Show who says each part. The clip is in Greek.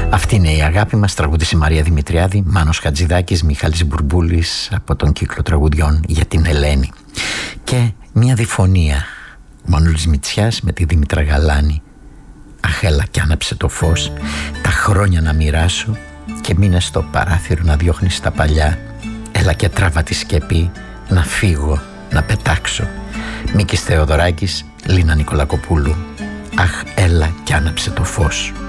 Speaker 1: Αυτή είναι η αγάπη μας, τραγούδισε η Μαρία Δημητριάδη, Μάνος Χατζηδάκης, Μιχάλης Μπουρμπούλης από τον κύκλο τραγουδιών για την Ελένη. Και μια διφωνία, ο Μανούλης Μητσιάς με τη Δήμητρα Γαλάνη. Αχ, έλα κι άναψε το φως, τα χρόνια να μοιράσω και μείνε στο παράθυρο να διώχνεις τα παλιά. Έλα και τράβα τη σκεπή, να φύγω, να πετάξω. Μίκης Θεοδωράκης, Λίνα Νικολακοπούλου. Αχ, έλα κι άναψε το φως.